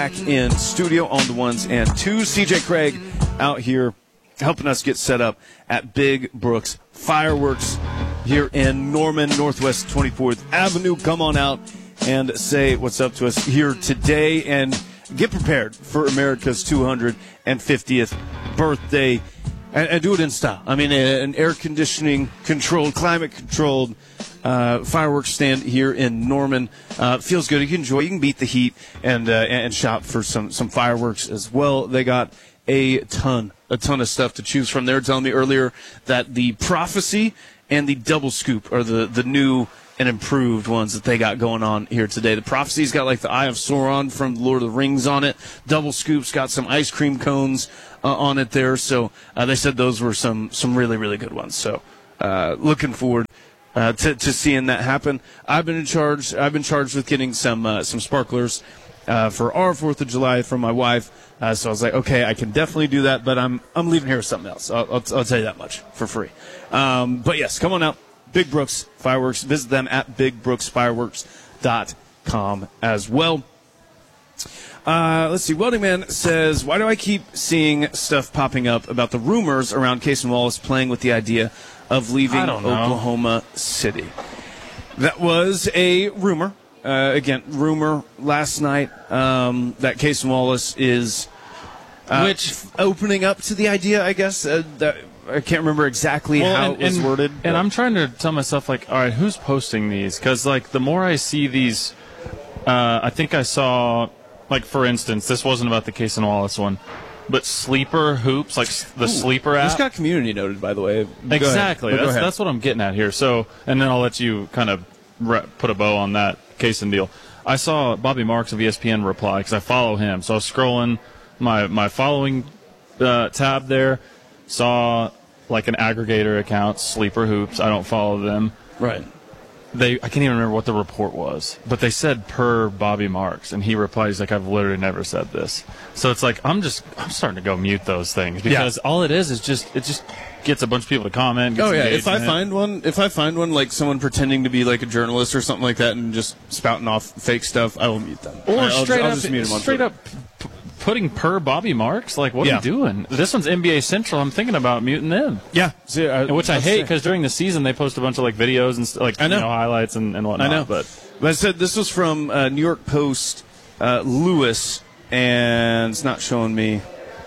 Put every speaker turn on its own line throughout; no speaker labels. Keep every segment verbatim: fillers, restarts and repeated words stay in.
Back in studio on the ones and twos. C J Craig out here helping us get set up at Big Brooks Fireworks here in Norman, Northwest twenty-fourth Avenue. Come on out and say what's up to us here today and get prepared for America's two hundred fiftieth birthday and, and do it in style. I mean, an air conditioning controlled, climate controlled Uh, fireworks stand here in Norman. Uh, feels good. You can enjoy. You can beat the heat and uh, and shop for some some fireworks as well. They got a ton a ton of stuff to choose from. They were telling me earlier that the Prophecy and the Double Scoop are the the new and improved ones that they got going on here today. The Prophecy's got like the Eye of Sauron from Lord of the Rings on it. Double Scoop's got some ice cream cones uh, on it there. So uh, they said those were some some really really good ones. So uh, looking forward Uh, to, to seeing that happen. I've been in charge. I've been charged with getting some uh, some sparklers uh, for our Fourth of July from my wife. Uh, so I was like, okay, I can definitely do that, but I'm I'm leaving here with something else. I'll, I'll, I'll tell you that much for free. Um, but yes, come on out, Big Brooks Fireworks. Visit them at big brooks fireworks dot com as well. Uh, let's see. Welding Man says, why do I keep seeing stuff popping up about the rumors around Cason Wallace playing with the idea of leaving Oklahoma City? That was a rumor. Uh, again, rumor last night um, that Cason Wallace is uh,
Which
opening up to the idea, I guess. Uh, that, I can't remember exactly
well,
how
and,
it was
and,
worded.
And I'm trying to tell myself, like, all right, who's posting these? Because, like, the more I see these, uh, I think I saw, like, for instance, this wasn't about the Cason Wallace one, but Sleeper Hoops, like the
Ooh,
Sleeper app.
This got community noted, by the way. Go
exactly.
That's,
that's, that's what I'm getting at here. So, and then I'll let you kind of re- put a bow on that Cason deal. I saw Bobby Marks of E S P N reply because I follow him. So I was scrolling my, my following uh, tab there, saw like an aggregator account, Sleeper Hoops. I don't follow them.
Right.
They, I can't even remember what the report was, but they said per Bobby Marks, and he replies like, "I've literally never said this." So it's like I'm just, I'm starting to go mute those things because yeah. all it is is just, it just gets a bunch of people to comment.
Oh yeah, if I find one, if I find one like someone pretending to be like a journalist or something like that and just spouting off fake stuff, I will mute them.
Or
I'll,
straight
I'll
up,
just mute them on
straight
Twitter.
up. P- Putting per Bobby Marks, like what
yeah.
are you doing? This one's N B A Central. I'm thinking about muting them.
Yeah, See, I,
which I hate because during the season they post a bunch of like videos and st- like
I know.
You know, highlights and, and whatnot.
I know,
but
but I said this was from uh, New York Post uh, Lewis, and it's not showing me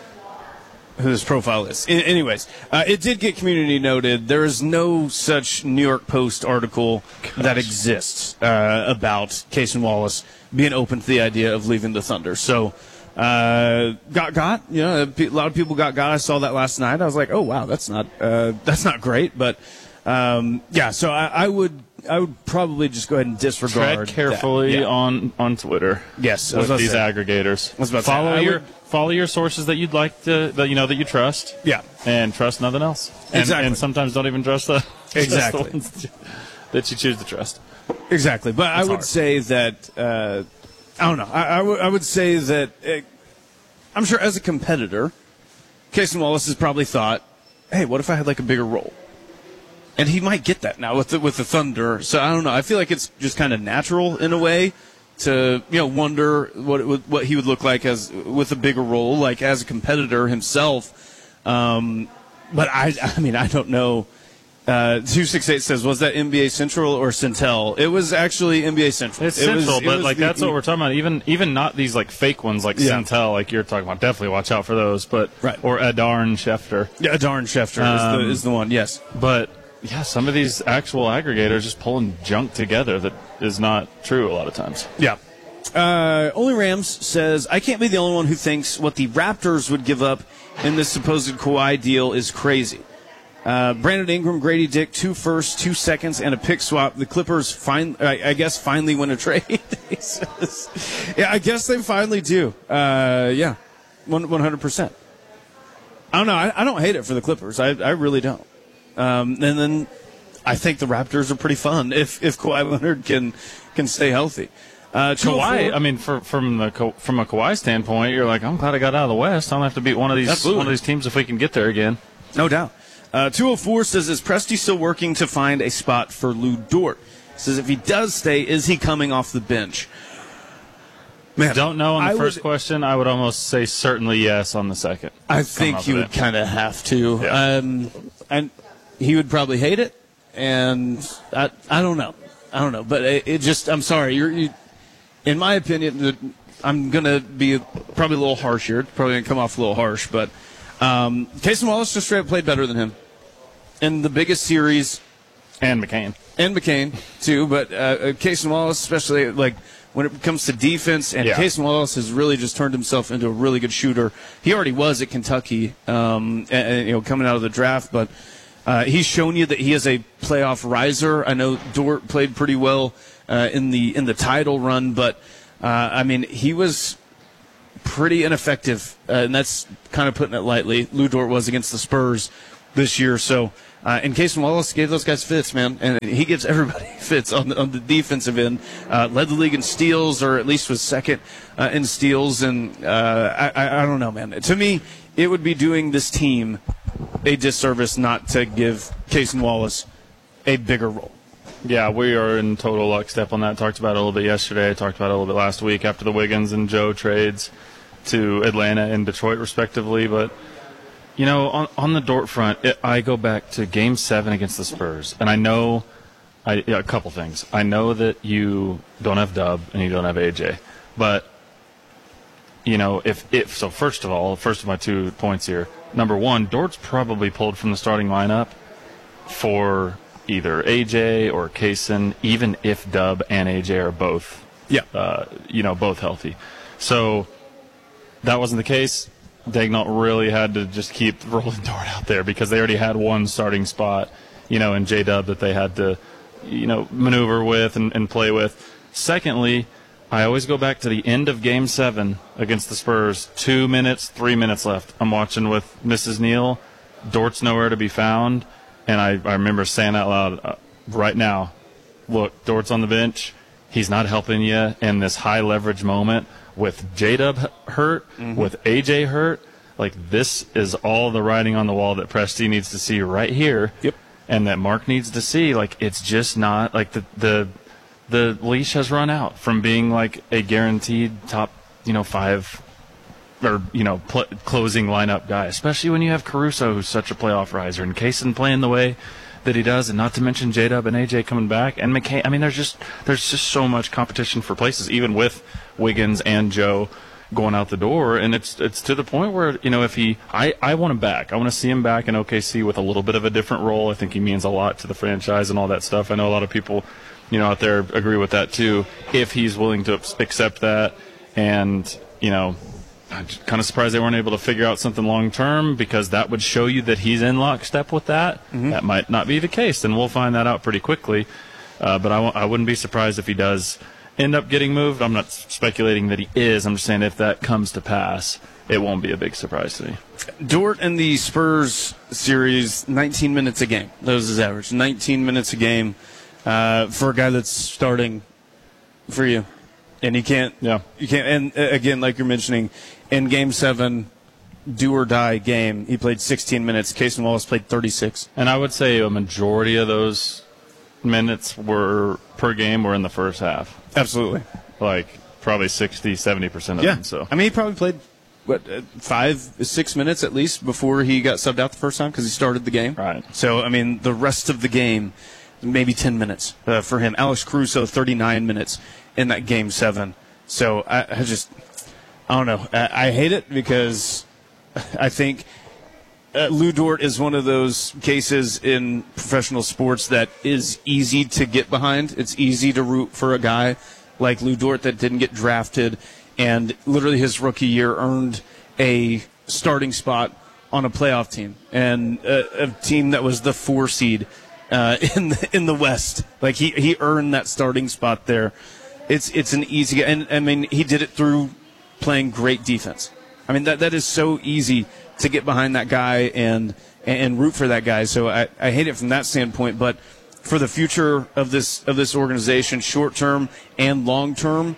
who this profile is. I- anyways, uh, it did get community noted. There is no such New York Post article Gosh. that exists uh, about Cason Wallace being open to the idea of leaving the Thunder. So. Uh, got got you know a lot of people got got. I saw that last night. I was like, oh wow, that's not uh, that's not great. But um, yeah, so I, I would I would probably just go ahead and disregard.
Tread carefully
yeah.
on, on Twitter.
Yes,
with these
say.
aggregators.
I was about to
follow
say,
your
would,
follow your sources that you'd like to that you know that you trust.
Yeah,
and trust nothing else. And,
exactly.
And sometimes don't even trust the
exactly
trust the ones that you choose to trust.
Exactly, but
it's
I would
hard.
say that uh, I don't know. I, I, w- I would say that. It, I'm sure as a competitor, Cason Wallace has probably thought, hey, what if I had like a bigger role? And he might get that now with the, with the Thunder. So I don't know. I feel like it's just kind of natural in a way to, you know, wonder what it would, what he would look like as with a bigger role, like as a competitor himself. Um, but I, I mean, I don't know. Uh, two six eight says, was that N B A Central or Centel? It was actually N B A Central.
It's
it
Central,
was,
but
was
like
the,
that's what we're talking about. Even even not these like fake ones like
yeah.
Centel, like you're talking about. Definitely watch out for those. But
right.
or Adarn Schefter.
Yeah, Adarn Schefter um, is, the, is the one. Yes,
but yeah, some of these actual aggregators just pulling junk together that is not true a lot of times.
Yeah. Uh, Only Rams says, I can't be the only one who thinks what the Raptors would give up in this supposed Kawhi deal is crazy. Uh, Brandon Ingram, Grady Dick, two firsts, two seconds, and a pick swap. The Clippers, fin- I, I guess, finally win a trade. He says. Yeah, I guess they finally do. Uh, yeah, one hundred percent. I don't know. I, I don't hate it for the Clippers. I, I really don't. Um, and then I think the Raptors are pretty fun if if Kawhi Leonard can can stay healthy. Uh,
Kawhi, I mean, for, from the from a Kawhi standpoint, you're like, I'm glad I got out of the West. I don't have to beat one of these Absolutely. one of these teams if we can get there again.
No doubt. Uh, two oh four says, is Presti still working to find a spot for Lou Dort? Says, if he does stay, is he coming off the bench? Man,
Don't know on the
I
first
would,
question. I would almost say certainly yes on the second.
I think
off
you
of
would
it.
kind of have to.
Yeah.
Um, and he would probably hate it. And I, I don't know. I don't know. But it, it just, I'm sorry. You're, you, in my opinion, the, I'm going to be probably a little harsh here. It's probably going to come off a little harsh. But um, Casey Wallace just straight up played better than him in the biggest series.
And McCain.
And McCain, too. But uh, Casey Wallace, especially, like, when it comes to defense, and
yeah.
Casey Wallace has really just turned himself into a really good shooter. He already was at Kentucky, um, and, and, you know, coming out of the draft, but uh, he's shown you that he is a playoff riser. I know Dort played pretty well uh, in the in the title run, but uh, I mean, he was pretty ineffective, uh, and that's kind of putting it lightly. Lou Dort was against the Spurs this year, so. Uh, and Casey Wallace gave those guys fits, man, and he gives everybody fits on the, on the defensive end. Uh, led the league in steals, or at least was second uh, in steals. And uh, I, I don't know, man. To me, it would be doing this team a disservice not to give Casey Wallace a bigger role.
Yeah, we are in total lockstep on that. Talked about it a little bit yesterday. Talked about it a little bit last week after the Wiggins and Joe trades to Atlanta and Detroit, respectively. But you know, on on the Dort front, it, I go back to Game Seven against the Spurs, and I know I, yeah, a couple things. I know that you don't have Dub and you don't have A J, but you know, if if so, first of all, first of my two points here. Number one, Dort's probably pulled from the starting lineup for either A J or Kaysen, even if Dub and A J are both,
yeah,
uh, you know, both healthy. So that wasn't the case. Daignault really had to just keep rolling Dort out there because they already had one starting spot, you know, in J-Dub that they had to, you know, maneuver with and, and play with. Secondly, I always go back to the end of Game seven against the Spurs. Two minutes, three minutes left. I'm watching with Missus Neal. Dort's nowhere to be found. And I, I remember saying out loud, uh, right now, look, Dort's on the bench. He's not helping you in this high-leverage moment. With J-Dub hurt, mm-hmm. with A J hurt, like this is all the writing on the wall that Presti needs to see right here,
yep.
and that Mark needs to see. Like it's just not like the the the leash has run out from being like a guaranteed top, you know, five or you know pl- closing lineup guy, especially when you have Caruso, who's such a playoff riser, and Kaysen playing the way that he does, and not to mention J-Dub and A J coming back, and McCain. I mean, there's just there's just so much competition for places, even with Wiggins and Joe going out the door, and it's it's to the point where, you know, if he, I, I want him back. I want to see him back in O K C with a little bit of a different role. I think he means a lot to the franchise and all that stuff. I know a lot of people, you know, out there agree with that too, if he's willing to accept that. And, you know, I'm kind of surprised they weren't able to figure out something long-term, because that would show you that he's in lockstep with that. Mm-hmm. That might not be the case, and we'll find that out pretty quickly. Uh, but I w- I wouldn't be surprised if he does end up getting moved. I'm not speculating that he is. I'm just saying if that comes to pass, it won't be a big surprise to me.
Dort in the Spurs series, nineteen minutes a game. That was his average. nineteen minutes a game uh, for a guy that's starting for you. And you can't,
yeah.
you can't, and uh, again, like you're mentioning, in Game seven, do or die game, he played sixteen minutes. Casey Wallace played thirty-six.
And I would say a majority of those minutes were per game were in the first half.
Absolutely.
Like probably sixty, seventy percent of
yeah.
them. So
I mean, he probably played, what, uh, five, six minutes at least before he got subbed out the first time because he started the game.
Right.
So, I mean, the rest of the game, maybe ten minutes uh, for him. Alex Caruso, thirty-nine minutes in that Game seven. So I, I just, I don't know. I, I hate it because I think uh, Lou Dort is one of those cases in professional sports that is easy to get behind. It's easy to root for a guy like Lou Dort that didn't get drafted and literally his rookie year earned a starting spot on a playoff team and a, a team that was the four seed uh, in the, in the West. Like he, he earned that starting spot there. It's it's an easy, and I mean he did it through playing great defense. I mean that that is so easy to get behind that guy and and root for that guy. So I, I hate it from that standpoint. But for the future of this of this organization, short term and long term,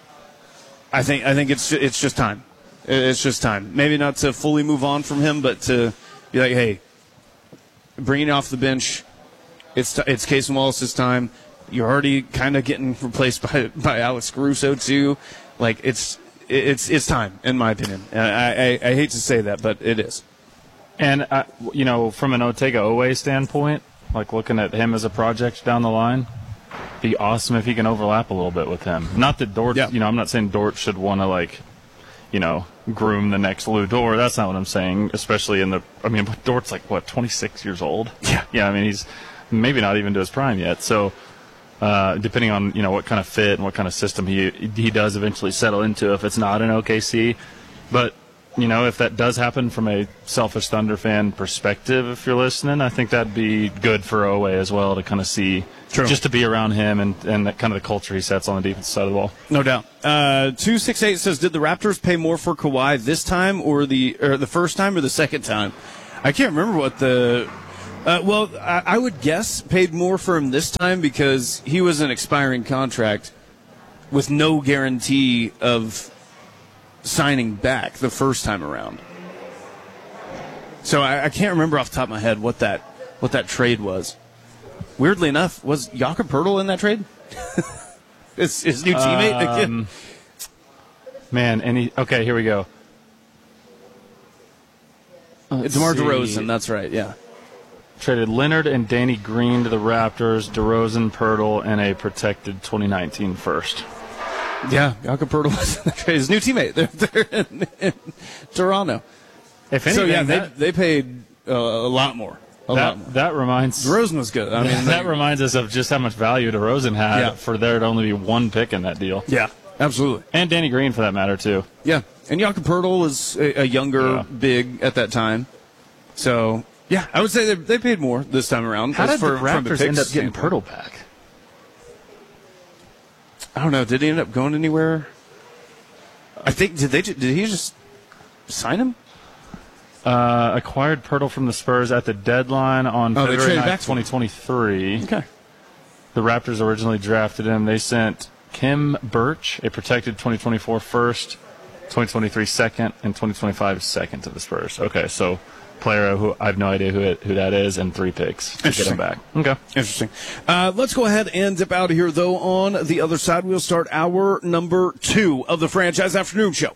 I think I think it's it's just time. It's just time. Maybe not to fully move on from him, but to be like, hey, bringing off the bench. It's t- it's Casey Wallace's time. You're already kind of getting replaced by by Alex Caruso too. Like it's it's it's time, in my opinion. And I, I I hate to say that, but it is.
And uh, you know, from an Otega Owe standpoint, like looking at him as a project down the line, be awesome if he can overlap a little bit with him. Not that Dort, yeah. you know, I'm not saying Dort should want to like, you know, groom the next Lou Dort. That's not what I'm saying. Especially in the, I mean, Dort's like what, twenty-six years old.
Yeah,
yeah. I mean, he's maybe not even to his prime yet. So, uh, depending on you know what kind of fit and what kind of system he he does eventually settle into, if it's not an O K C, but. You know, if that does happen from a selfish Thunder fan perspective, if you're listening, I think that'd be good for Owe as well to kind of see, True. just to be around him and, and that kind of the culture he sets on the defensive side of the ball.
No doubt. Uh, two six eight says, did the Raptors pay more for Kawhi this time or the or the first time or the second time? I can't remember what the uh, – well, I, I would guess paid more for him this time because he was an expiring contract with no guarantee of – signing back the first time around. So I, I can't remember off the top of my head what that what that trade was. Weirdly enough, was Jakob Poeltl in that trade? his, his new teammate?
Um, man, and he, okay, here we go.
It's DeMar DeRozan, that's right, yeah.
Traded Leonard and Danny Green to the Raptors, DeRozan, Poeltl, and a protected twenty nineteen first.
Yeah, Jakob Poeltl was his new teammate. They're, they're in, in Toronto.
If anything,
so yeah,
that,
they they paid uh, a lot more. A
that,
lot more.
That reminds
DeRozan was good. I mean,
that like, reminds us of just how much value DeRozan had
yeah.
for there to only be one pick in that deal.
Yeah, absolutely.
And Danny Green for that matter too.
Yeah, and Jakob Poeltl was a, a younger yeah. big at that time. So yeah, I would say they, they paid more this time around.
How did
for,
the Raptors
the
end up getting Poeltl back?
I don't know. Did he end up going anywhere? I think did they? Did he just sign him?
Uh, acquired Poeltl from the Spurs at the deadline on
oh,
February ninth, twenty twenty-three.
Okay.
The Raptors originally drafted him. They sent Kim Birch, a protected twenty twenty-four first, twenty twenty-three second, and twenty twenty-five second to the Spurs. Okay, so player who I have no idea who it, who that is, and three picks to get him back. Okay,
interesting. Uh, let's go ahead and dip out of here, though. On the other side, we'll start hour number two of the Franchise Afternoon Show.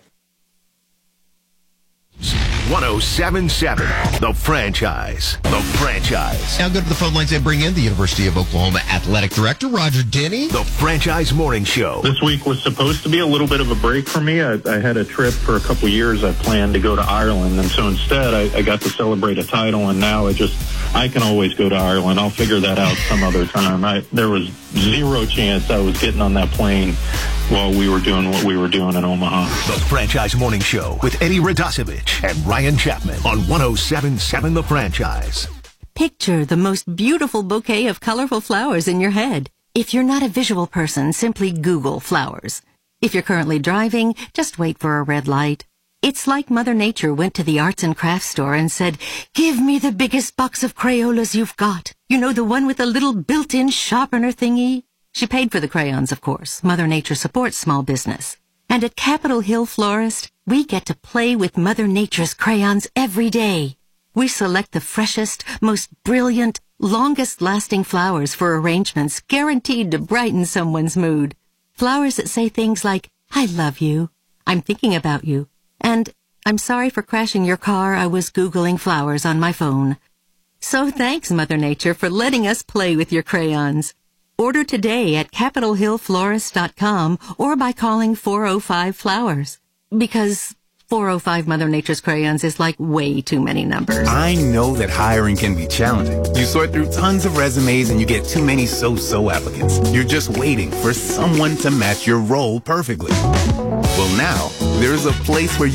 one oh seven point seven, The Franchise. The Franchise.
Now go to the phone lines and bring in the University of Oklahoma Athletic Director, Roger Denny.
The Franchise Morning Show.
This week was supposed to be a little bit of a break for me. I, I had a trip for a couple years. I planned to go to Ireland, and so instead I, I got to celebrate a title, and now I just, I can always go to Ireland. I'll figure that out some other time. I, there was zero chance I was getting on that plane while we were doing what we were doing in Omaha.
The Franchise Morning Show with Eddie Radosevich and Ryan Chapman on one oh seven point seven The Franchise.
Picture the most beautiful bouquet of colorful flowers in your head. If you're not a visual person, simply Google flowers. If you're currently driving, just wait for a red light. It's like Mother Nature went to the arts and crafts store and said, "Give me the biggest box of Crayolas you've got. You know, the one with the little built-in sharpener thingy?" She paid for the crayons, of course. Mother Nature supports small business. And at Capitol Hill Florist, we get to play with Mother Nature's crayons every day. We select the freshest, most brilliant, longest-lasting flowers for arrangements guaranteed to brighten someone's mood. Flowers that say things like, "I love you," "I'm thinking about you," and "I'm sorry for crashing your car. I was Googling flowers on my phone." So thanks, Mother Nature, for letting us play with your crayons. Order today at capitol hill florist dot com or by calling four oh five flowers. Because four oh five Mother Nature's crayons is like way too many numbers.
I know that hiring can be challenging. You sort through tons of resumes and you get too many so-so applicants. You're just waiting for someone to match your role perfectly. Well, now, there's a place where you